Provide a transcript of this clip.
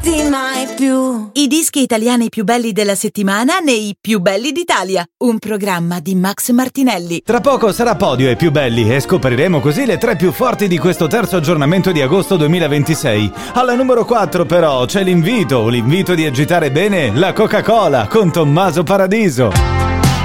mai più. I dischi italiani più belli della settimana nei Più belli d'Italia, un programma di Max Martinelli. Tra poco sarà Podio ai più belli e scopriremo così le 3 più forti di questo terzo aggiornamento di agosto 2026. Alla numero 4 però c'è l'invito di agitare bene la Coca-Cola con Tommaso Paradiso.